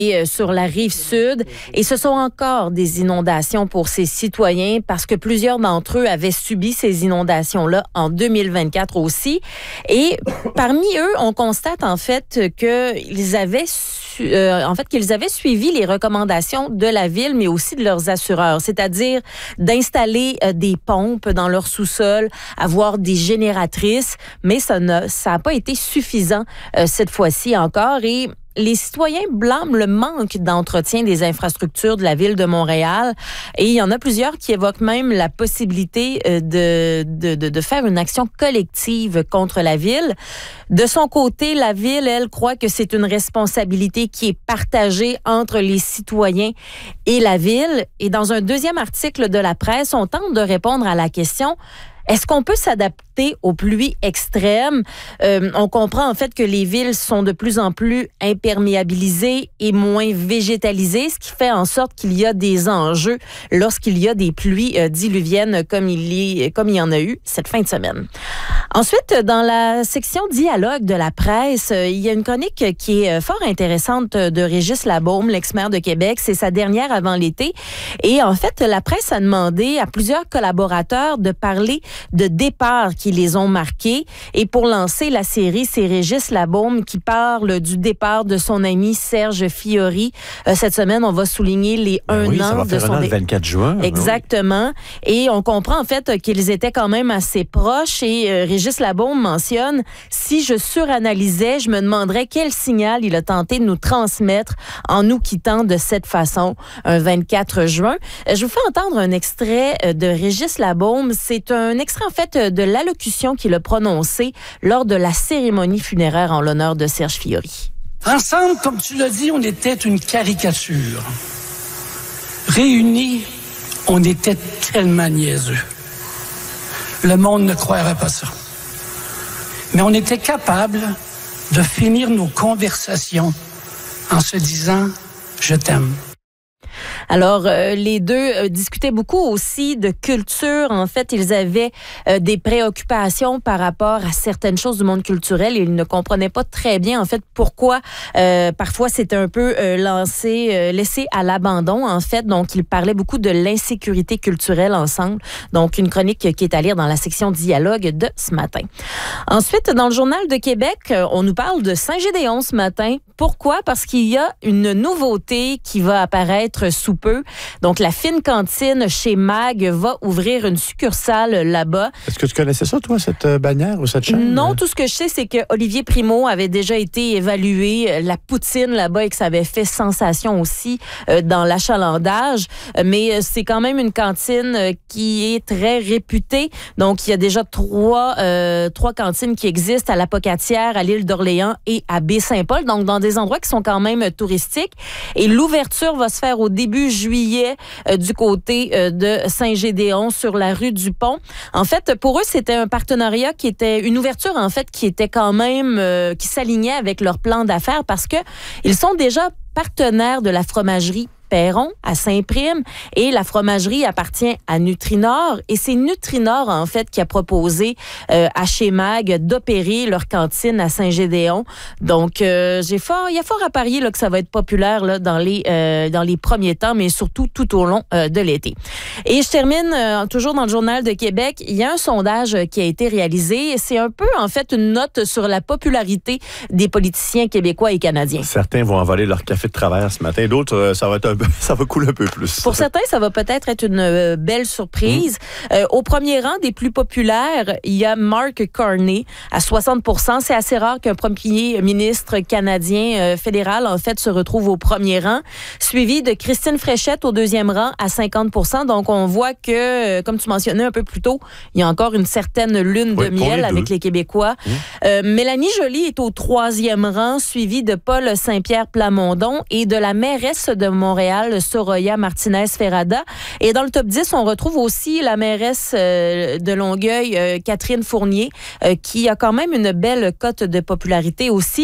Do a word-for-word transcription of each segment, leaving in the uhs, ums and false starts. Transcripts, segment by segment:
Et sur la rive sud. Et ce sont encore des inondations pour ces citoyens parce que plusieurs d'entre eux avaient subi ces inondations-là en deux mille vingt-quatre aussi. Et parmi eux, on constate en fait qu'ils avaient su, euh, en fait qu'ils avaient suivi les recommandations de la ville, mais aussi de leurs assureurs, c'est-à-dire d'installer euh, des pompes dans leur sous-sol, avoir des génératrices, mais ça n'a ça a pas été suffisant euh, cette fois-ci encore. Et les citoyens blâment le manque d'entretien des infrastructures de la ville de Montréal et il y en a plusieurs qui évoquent même la possibilité de, de, de, de faire une action collective contre la ville. De son côté, la ville, elle, croit que c'est une responsabilité qui est partagée entre les citoyens et la ville. Et dans un deuxième article de la presse, on tente de répondre à la question: est-ce qu'on peut s'adapter aux pluies extrêmes? Euh, on comprend en fait que les villes sont de plus en plus imperméabilisées et moins végétalisées, ce qui fait en sorte qu'il y a des enjeux lorsqu'il y a des pluies euh, diluviennes comme il, y, comme il y en a eu cette fin de semaine. Ensuite, dans la section dialogue de la presse, euh, il y a une chronique qui est fort intéressante de Régis Labaume, l'ex-maire de Québec. C'est sa dernière avant l'été. Et en fait, la presse a demandé à plusieurs collaborateurs de parler de départs qui les ont marqués. Et pour lancer la série, c'est Régis Labaume qui parle du départ de son ami Serge Fiori. Euh, cette semaine, on va souligner les ben un oui, an ça va de faire son un an le vingt-quatre juin. Exactement. Et on comprend en fait qu'ils étaient quand même assez proches. Et euh, Régis Labaume mentionne: si je suranalysais, je me demanderais quel signal il a tenté de nous transmettre en nous quittant de cette façon un vingt-quatre juin. Euh, je vous fais entendre un extrait de Régis Labaume. C'est un extrait en fait de l'allocution qu'il a prononcée lors de la cérémonie funéraire en l'honneur de Serge Fiori. Ensemble, comme tu l'as dit, on était une caricature. Réunis, on était tellement niaiseux. Le monde ne croirait pas ça. Mais on était capable de finir nos conversations en se disant « je t'aime ». Alors, euh, les deux euh, discutaient beaucoup aussi de culture. En fait, ils avaient euh, des préoccupations par rapport à certaines choses du monde culturel et ils ne comprenaient pas très bien, en fait, pourquoi euh, parfois c'était un peu euh, lancé, euh, laissé à l'abandon, en fait. Donc, ils parlaient beaucoup de l'insécurité culturelle ensemble. Donc, une chronique qui est à lire dans la section dialogue de ce matin. Ensuite, dans le Journal de Québec, on nous parle de Saint-Gédéon ce matin. Pourquoi? Parce qu'il y a une nouveauté qui va apparaître sous peu. Donc, la fine cantine chez Mag va ouvrir une succursale là-bas. Est-ce que tu connaissais ça, toi, cette bannière ou cette chaîne? Non, tout ce que je sais, c'est que Olivier Primo avait déjà été évalué la poutine là-bas et que ça avait fait sensation aussi euh, dans l'achalandage. Mais euh, c'est quand même une cantine euh, qui est très réputée. Donc, il y a déjà trois, euh, trois cantines qui existent à la Pocatière, à l'île d'Orléans et à Baie-Saint-Paul. Donc, dans des endroits qui sont quand même touristiques. Et l'ouverture va se faire au début juillet euh, du côté euh, de Saint-Gédéon sur la rue du Pont. En fait, pour eux, c'était un partenariat qui était une ouverture en fait qui était quand même euh, qui s'alignait avec leur plan d'affaires parce que ils sont déjà partenaires de la fromagerie Perron à Saint-Prime et la fromagerie appartient à Nutrinor et c'est Nutrinor en fait qui a proposé euh, à chez Mag d'opérer leur cantine à Saint-Gédéon. Donc euh, j'ai fort il y a fort à parier là que ça va être populaire là dans les euh, dans les premiers temps mais surtout tout au long euh, de l'été. Et je termine euh, toujours dans le Journal de Québec, il y a un sondage qui a été réalisé et c'est un peu en fait une note sur la popularité des politiciens québécois et canadiens. Certains vont envoler leur café de travers ce matin, d'autres euh, ça va être un ça va couler un peu plus. Pour certains, ça va peut-être être une euh, belle surprise. Mmh. Euh, au premier rang des plus populaires, il y a Mark Carney à soixante pour cent. C'est assez rare qu'un premier ministre canadien euh, fédéral, en fait, se retrouve au premier rang. Suivi de Christine Fréchette au deuxième rang à cinquante pour cent. Donc, on voit que, euh, comme tu mentionnais un peu plus tôt, il y a encore une certaine lune oui, de miel les avec les Québécois. Mmh. Euh, Mélanie Joly est au troisième rang, suivie de Paul Saint-Pierre Plamondon et de la mairesse de Montréal, Soraya Martinez-Ferrada. Et dans le top dix, on retrouve aussi la mairesse euh, de Longueuil, euh, Catherine Fournier, euh, qui a quand même une belle cote de popularité aussi.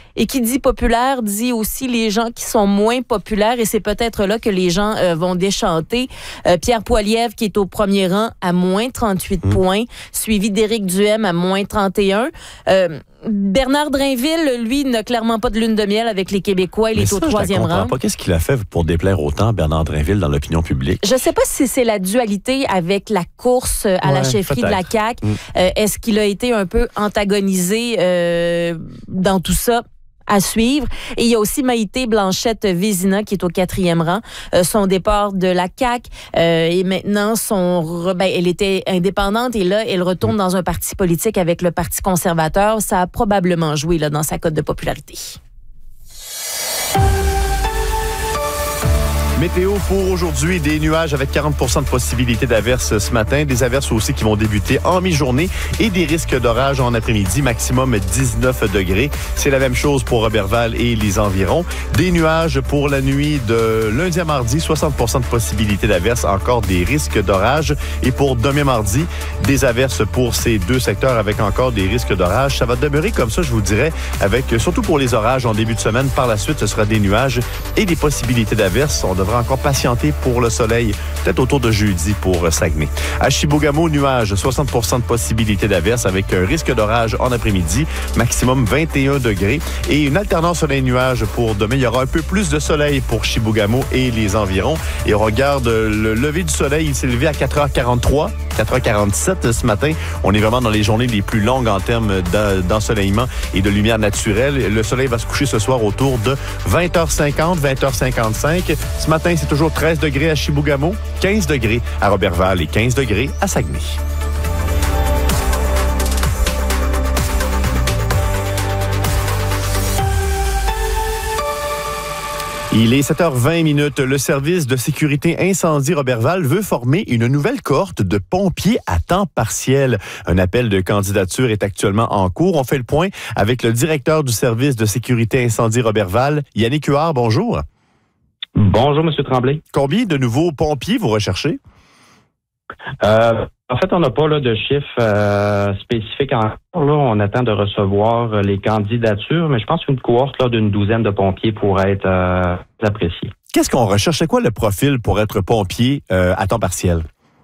Et qui dit populaire dit aussi les gens qui sont moins populaires et c'est peut-être là que les gens euh, vont déchanter. Euh, Pierre Poilievre qui est au premier rang à moins trente-huit mmh. points, suivi d'Éric Duhem à moins trente et un. Euh, Bernard Drainville, lui, n'a clairement pas de lune de miel avec les Québécois. Il Mais est ça, au troisième rang. Pas. Qu'est-ce qu'il a fait pour déplaire autant Bernard Drainville dans l'opinion publique? Je ne sais pas si c'est la dualité avec la course à ouais, la chefferie peut-être. de la C A Q. Mm. Euh, est-ce qu'il a été un peu antagonisé euh, dans tout ça? À suivre. Et il y a aussi Maïté Blanchette-Vézina qui est au quatrième rang. Euh, son départ de la C A Q euh, et maintenant son... Ben, elle était indépendante et là, elle retourne dans un parti politique avec le Parti conservateur. Ça a probablement joué là, dans sa cote de popularité. Météo pour aujourd'hui, des nuages avec quarante pour cent de possibilité d'averses ce matin. Des averses aussi qui vont débuter en mi-journée et des risques d'orage en après-midi, maximum dix-neuf degrés. C'est la même chose pour Roberval et les environs. Des nuages pour la nuit de lundi à mardi, soixante pour cent de possibilité d'averses, encore des risques d'orage. Et pour demain mardi, des averses pour ces deux secteurs avec encore des risques d'orage. Ça va demeurer comme ça, je vous dirais, avec surtout pour les orages en début de semaine. Par la suite, ce sera des nuages et des possibilités d'averses. On devrait encore patienter pour le soleil, peut-être autour de jeudi pour Saguenay. À Chibougamau, nuages, soixante pour cent de possibilité d'averse avec un risque d'orage en après-midi, maximum vingt et un degrés et une alternance soleil-nuage pour demain. Il y aura un peu plus de soleil pour Chibougamau et les environs. Et on regarde le lever du soleil, il s'est levé à quatre heures quarante-trois, quatre heures quarante-sept ce matin. On est vraiment dans les journées les plus longues en termes d'ensoleillement et de lumière naturelle. Le soleil va se coucher ce soir autour de vingt heures cinquante, vingt heures cinquante-cinq. Ce matin, c'est toujours treize degrés à Chibougamau, quinze degrés à Roberval et quinze degrés à Saguenay. Il est sept heures vingt minutes. Le service de sécurité incendie Roberval veut former une nouvelle cohorte de pompiers à temps partiel. Un appel de candidature est actuellement en cours. On fait le point avec le directeur du service de sécurité incendie Roberval, Yannick Huard. Bonjour. Bonjour, M. Tremblay. Combien de nouveaux pompiers vous recherchez? Euh, en fait, on n'a pas là, de chiffres euh, spécifiques encore. Là, on attend de recevoir les candidatures, mais je pense qu'une cohorte là, d'une douzaine de pompiers pourrait être euh, appréciée. Qu'est-ce qu'on recherche? C'est quoi le profil pour être pompier euh, à temps partiel?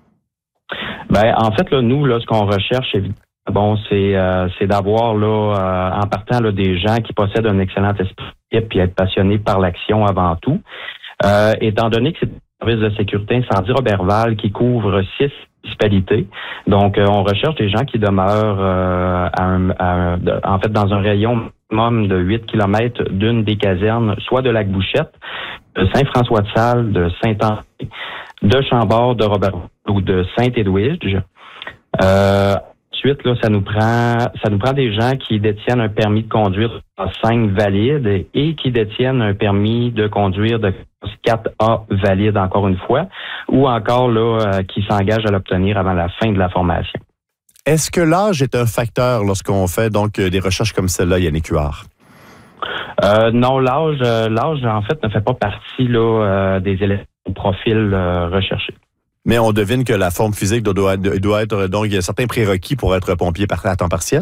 Ben, en fait, là, nous, là, ce qu'on recherche, évidemment, bon, c'est euh, c'est d'avoir là, euh, en partant là, des gens qui possèdent un excellent esprit et puis être passionnés par l'action avant tout. Euh, étant donné que c'est un service de sécurité incendie Roberval qui couvre six municipalités, donc euh, on recherche des gens qui demeurent euh, à un, à un, de, en fait dans un rayon minimum de huit kilomètres d'une des casernes, soit de Lac-Bouchette, de Saint-François-de-Sales, de Saint-André, de Chambord, de Roberval ou de Saint-Édouige. Euh, Ensuite, là, ça nous prend, ça nous prend des gens qui détiennent un permis de conduire cinq valide et qui détiennent un permis de conduire de quatre A valide encore une fois, ou encore là, euh, qui s'engagent à l'obtenir avant la fin de la formation. Est-ce que l'âge est un facteur lorsqu'on fait donc des recherches comme celle-là, Yannick Huard? Euh, non, l'âge, euh, l'âge en fait ne fait pas partie là euh, des éléments au profil euh, recherché. Mais on devine que la forme physique doit, doit être, donc il y a certains prérequis pour être pompier à temps partiel?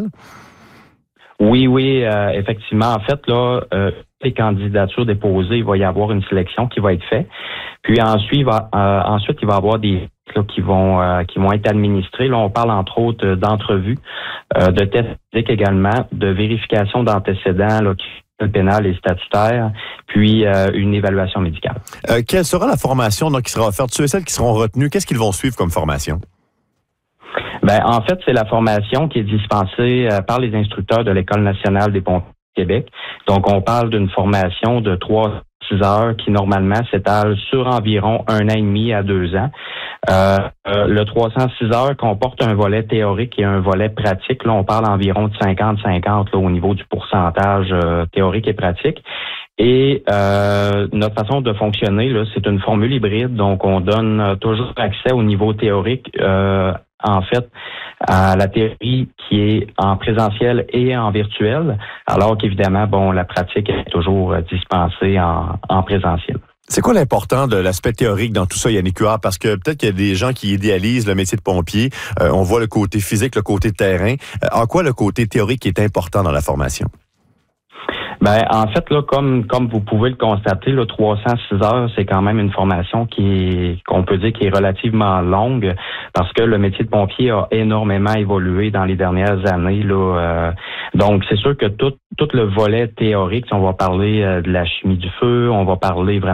Oui, oui, euh, effectivement. En fait, là, euh, les candidatures déposées, il va y avoir une sélection qui va être faite. Puis ensuite, il va, euh, ensuite, il va y avoir des là, qui vont euh, qui vont être administrés. Là, on parle entre autres d'entrevues, euh, de tests physiques également, de vérification d'antécédents là, qui pénal et statutaire, puis euh, une évaluation médicale. Euh, quelle sera la formation donc, qui sera offerte? Ceux et celles qui seront retenus, qu'est-ce qu'ils vont suivre comme formation? Ben, en fait, c'est la formation qui est dispensée euh, par les instructeurs de l'École nationale des pompiers du Québec. Donc, on parle d'une formation de trois à six heures qui, normalement, s'étale sur environ un an et demi à deux ans. Euh, euh, le trois cent six heures comporte un volet théorique et un volet pratique. Là, on parle environ de cinquante cinquante au niveau du pourcentage euh, théorique et pratique. Et euh, notre façon de fonctionner, là, c'est une formule hybride. Donc, on donne euh, toujours accès au niveau théorique, euh, en fait, à la théorie qui est en présentiel et en virtuel, alors qu'évidemment, bon, la pratique est toujours dispensée en, en présentiel. C'est quoi l'important de l'aspect théorique dans tout ça, Yannick Huard? Parce que peut-être qu'il y a des gens qui idéalisent le métier de pompier. Euh, on voit le côté physique, le côté terrain. Euh, en quoi le côté théorique est important dans la formation? Ben, en fait, là, comme comme vous pouvez le constater, là, trois cent six heures, c'est quand même une formation qui est, qu'on peut dire qui est relativement longue, parce que le métier de pompier a énormément évolué dans les dernières années. Là, euh, donc, c'est sûr que tout tout le volet théorique, si on va parler euh, de la chimie du feu, on va parler vraiment